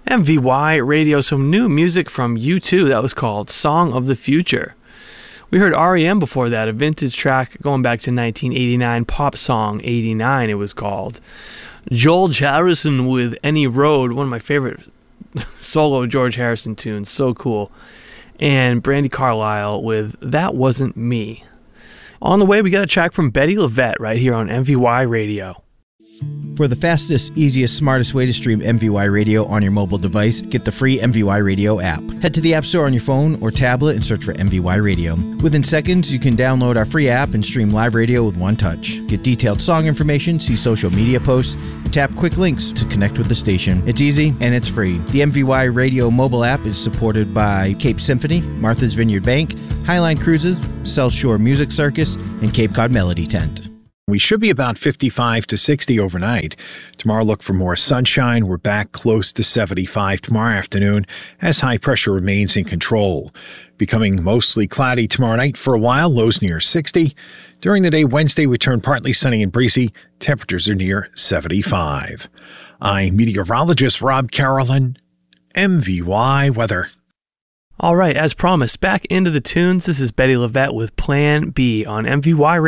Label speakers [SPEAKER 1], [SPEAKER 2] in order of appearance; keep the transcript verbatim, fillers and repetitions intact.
[SPEAKER 1] M V Y Radio, some new music from U two that was called Song of the Future. We heard R E M before that, a vintage track going back to nineteen eighty-nine, Pop Song eighty-nine it was called. George Harrison with Any Road, one of my favorite solo George Harrison tunes, so cool. And Brandi Carlile with That Wasn't Me. On the way, we got a track from Bettye LaVette right here on M V Y Radio.
[SPEAKER 2] For the fastest, easiest, smartest way to stream M V Y Radio on your mobile device, get the free M V Y Radio app. Head to the App Store on your phone or tablet and search for M V Y Radio. Within seconds, you can download our free app and stream live radio with one touch. Get detailed song information, see social media posts, and tap quick links to connect with the station. It's easy and it's free. The M V Y Radio mobile app is supported by Cape Symphony, Martha's Vineyard Bank, Highline Cruises, South Shore Music Circus, and Cape Cod Melody Tent.
[SPEAKER 3] We should be about fifty-five to sixty overnight. Tomorrow, look for more sunshine. We're back close to seventy-five tomorrow afternoon as high pressure remains in control. Becoming mostly cloudy tomorrow night for a while, lows near sixty. During the day, Wednesday, we turn partly sunny and breezy. Temperatures are near seventy-five. I'm meteorologist Rob Carolyn, M V Y Weather.
[SPEAKER 1] All right, as promised, back into the tunes. This is Bettye LaVette with Plan B on M V Y Radio.